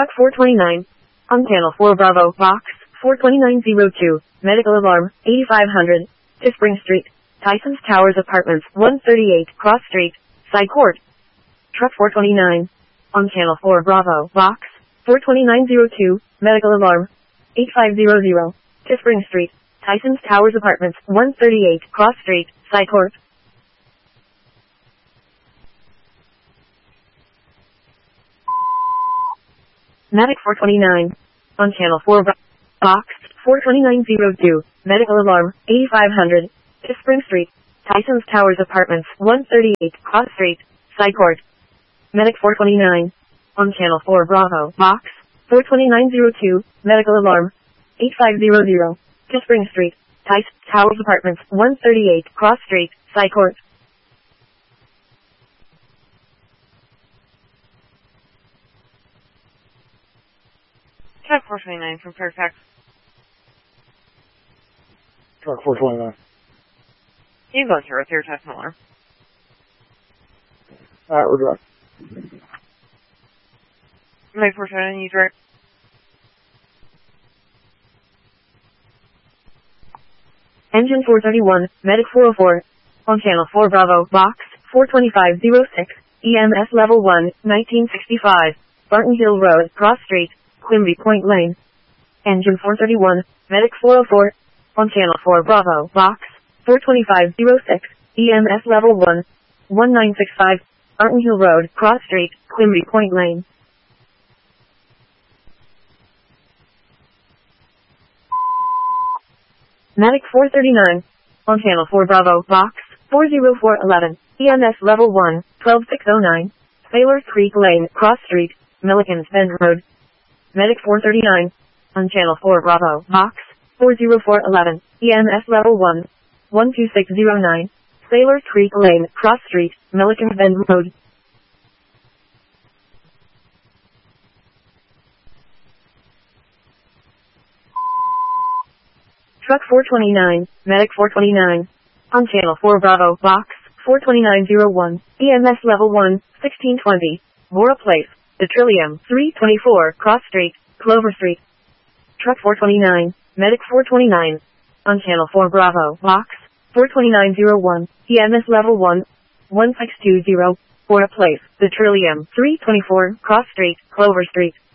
Truck 429. On channel 4 Bravo, box 42902, medical alarm, 8500, to Spring Street, Tyson's Towers Apartments, 138, Cross Street, Side Court. Truck 429. On channel 4 Bravo, box 42902, medical alarm, 8500, to Spring Street, Tyson's Towers Apartments, 138, Cross Street, Side Court. Medic 429. On channel 4 box 42902, medical alarm, 8500, to Spring Street, Tyson's Towers Apartments, 138, Cross Street, Side Court. Medic 429. On channel 4 Bravo, box 42902, medical alarm, 8500, to Spring Street, Tyson's Towers Apartments, 138, Cross Street, Side Court. Truck 429 from Fairfax. Truck 429. You go through with your test alarm. Alright, we're done. Medic 429, you direct. Engine 431, Medic 404. On channel 4 Bravo, box 42506, EMS level 1, 1965, Barton Hill Road, Cross Street, Quimby Point Lane. Engine 431, Medic 404. On channel 4 Bravo, box 42506, EMS level 1, 1965, Barton Hill Road, Cross Street, Quimby Point Lane. Medic 439. On channel 4 Bravo, box 40411, EMS level 1, 12609, Sailor Creek Lane, Cross Street, Milliken's Bend Road. Medic 439. On channel 4 Bravo, box 40411, EMS level 1, 12609, Sailor Creek Lane, Cross Street, Milliken's Bend Road. Truck 429, Medic 429. On channel 4 Bravo, box 42901, EMS level 1, 1620, Bora Place, The Trillium, 324, Cross Street, Clover Street. Truck 429, Medic 429. On channel 4 Bravo, box 42901, EMS level 1, 1620, Bora Place, The Trillium, 324, Cross Street, Clover Street.